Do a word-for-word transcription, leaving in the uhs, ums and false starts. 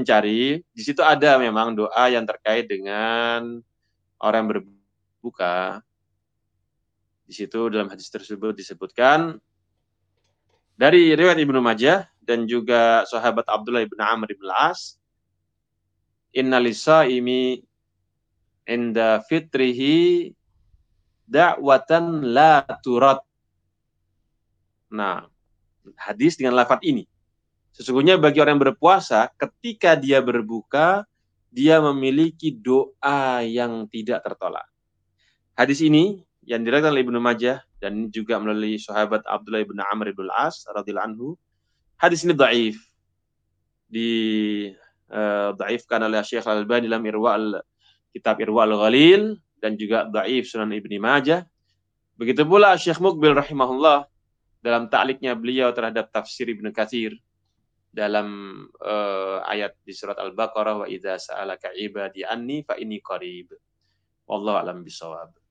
mencari, di situ ada memang doa yang terkait dengan orang yang berbuka. Di situ dalam hadis tersebut disebutkan dari riwayat Ibnu Majah dan juga sahabat Abdullah bin Amr bin Al-As, inna lisaimi inda fitrihi da'watan la turad. Nah, hadis dengan lafaz ini. Sesungguhnya bagi orang yang berpuasa, ketika dia berbuka, dia memiliki doa yang tidak tertolak. Hadis ini yang diriwayatkan oleh Ibnu Majah dan juga melalui sahabat Abdullah bin Amr bin Al-As radhiyallahu anhu. Hadis ini dhaif. Di uh, dhaifkan oleh Syekh Al-Albani dalam Irwa' kitab Irwa' Al-Ghalil dan juga dhaif Sunan Ibnu Majah. Begitu pula Syekh Muqbil rahimahullah dalam ta'liqnya beliau terhadap tafsir Ibnu Katsir dalam uh, ayat di surat Al-Baqarah, wa idza sa'alaka ibadi anni fa inni qarib. Wallahu a'lam bishawab.